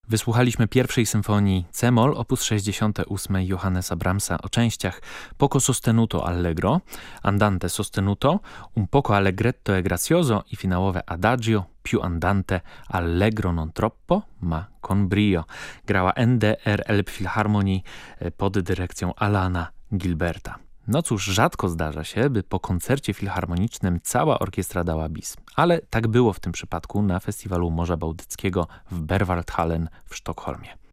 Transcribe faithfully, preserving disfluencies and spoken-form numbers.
Wysłuchaliśmy pierwszej symfonii C-moll opus sześćdziesiąt osiem Johannesa Brahmsa o częściach Poco sostenuto allegro, Andante sostenuto, Un poco allegretto e grazioso i finałowe Adagio più andante allegro non troppo, ma con brio. Grała N D R Elbphilharmonii pod dyrekcją Alana Gilberta. No cóż, rzadko zdarza się, by po koncercie filharmonicznym cała orkiestra dała bis. Ale tak było w tym przypadku na festiwalu Morza Bałtyckiego w Berwaldhallen w Sztokholmie.